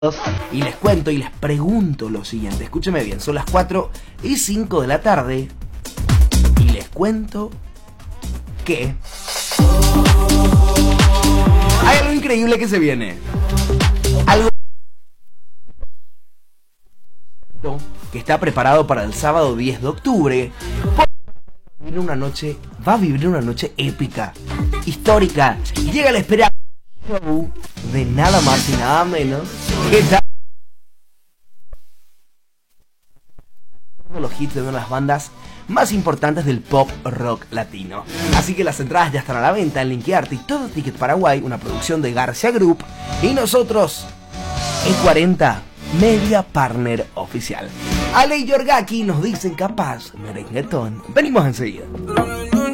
Y les cuento y les pregunto lo siguiente. Escúcheme bien, son las 4:05 de la tarde. Y les cuento que hay algo increíble que se viene. Algo que está preparado para el sábado 10 de octubre. Va a vivir una noche épica, histórica. Llega la esperada show de nada más y nada menos que todos los hits de una de las bandas más importantes del pop rock latino. Así que las entradas ya están a la venta en Linkearte y todo Ticket Paraguay, una producción de García Group, y nosotros E40 Media Partner Oficial. Ale y Yorgaki nos dicen capaz merenguetón. Venimos enseguida.